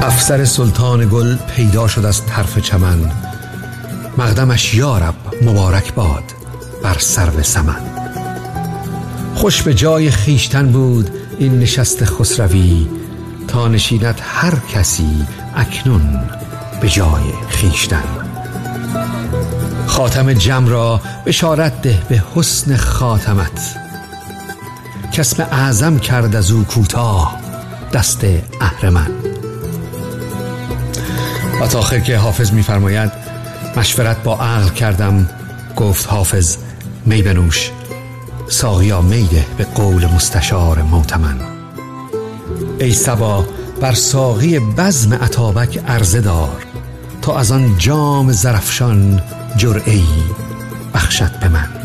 افسر سلطان گل پیدا شد از طرف چمن، مقدمش یارب مبارک باد بر سرو سمن. خوش به جای خیشتن بود این نشست خسروی، تا نشیند هر کسی اکنون به جای خیشتن. خاتم جم را بشارت ده به حسن خاتمت، کاسم اعظم کرد از او کوتاه دست اهرمن. و تا آخر که حافظ می‌فرماید مشورت با عقل کردم، گفت حافظ می بنوش، ساقیا می ده به قول مستشار معتمن. ای صبا بر ساقی بزم اتابک عرضه دار، تا از آن جام زرفشان جرعه‌ای بخشد به من.